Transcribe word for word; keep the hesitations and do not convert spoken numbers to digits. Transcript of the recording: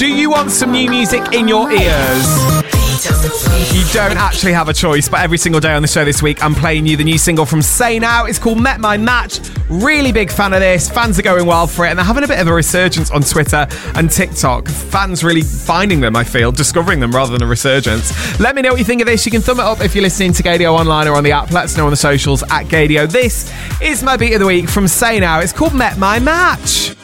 Do you want some new music in your ears? You don't actually have a choice, but every single day on the show this week, I'm playing you the new single from Say Now. It's called Met My Match. Really big fan of this. Fans are going wild for it, and they're having a bit of a resurgence on Twitter and TikTok. Fans really finding them, I feel, discovering them rather than a resurgence. Let me know what you think of this. You can thumb it up if you're listening to Gaydio online or on the app. Let us know on the socials at Gaydio. This is my beat of the week from Say Now. It's called Met My Match.